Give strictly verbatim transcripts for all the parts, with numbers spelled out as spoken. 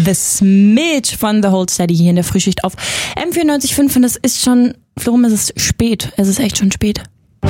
The Smidge von The Hold Steady hier in der Frühschicht auf M vierundneunzig Komma fünf und es ist schon, Florum, es ist spät. Es ist echt schon spät.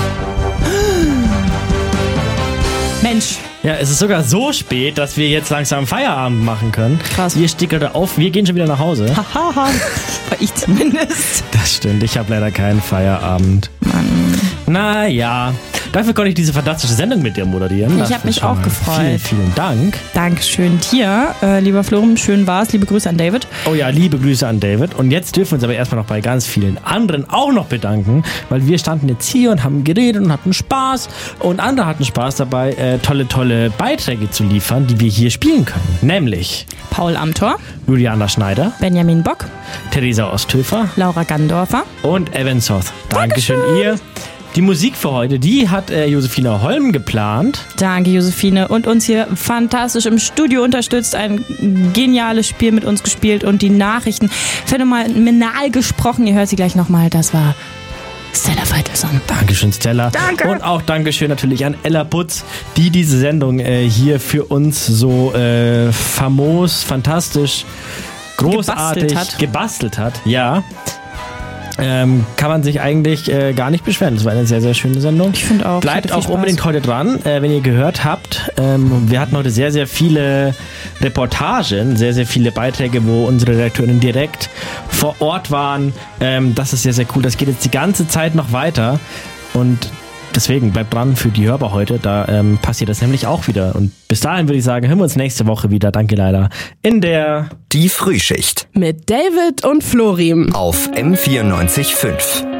Mensch. Ja, es ist sogar so spät, dass wir jetzt langsam Feierabend machen können. Krass. Wir stickern auf, wir gehen schon wieder nach Hause. Hahaha, ich zumindest. Das stimmt, ich habe leider keinen Feierabend. Mann. Naja, dafür konnte ich diese fantastische Sendung mit dir moderieren. Ich habe mich auch gefreut. Vielen, vielen Dank. Dankeschön dir, äh, lieber Florum, schön war's. Liebe Grüße an David. Oh ja, liebe Grüße an David. Und jetzt dürfen wir uns aber erstmal noch bei ganz vielen anderen auch noch bedanken, weil wir standen jetzt hier und haben geredet und hatten Spaß. Und andere hatten Spaß dabei, äh, tolle, tolle Beiträge zu liefern, die wir hier spielen können. Nämlich Paul Amthor, Juliana Schneider, Benjamin Bock, Theresa Osthöfer, Laura Gandorfer und Evan Soth. Dankeschön, Dankeschön. ihr. Die Musik für heute, die hat äh, Josephine Holm geplant. Danke, Josephine. Und uns hier fantastisch im Studio unterstützt, ein geniales Spiel mit uns gespielt und die Nachrichten phänomenal gesprochen. Ihr hört sie gleich nochmal. Das war Stella Feitelson. Dankeschön, Stella. Danke. Und auch Dankeschön natürlich an Ella Butz, die diese Sendung äh, hier für uns so äh, famos, fantastisch, großartig Gebastelt hat. gebastelt hat. Ja. Ähm, kann man sich eigentlich äh, gar nicht beschweren. Das war eine sehr, sehr schöne Sendung. Ich finde auch. Bleibt auch unbedingt heute dran, äh, wenn ihr gehört habt. Ähm, wir hatten heute sehr, sehr viele Reportagen, sehr, sehr viele Beiträge, wo unsere Redakteurinnen direkt vor Ort waren. Ähm, das ist sehr, sehr cool. Das geht jetzt die ganze Zeit noch weiter. Und deswegen bleibt dran für die Hörbar heute. Da ähm, passiert das nämlich auch wieder. Und bis dahin würde ich sagen, hören wir uns nächste Woche wieder. Danke leider. In der Die Frühschicht mit David und Florim auf M vierundneunzig Komma fünf.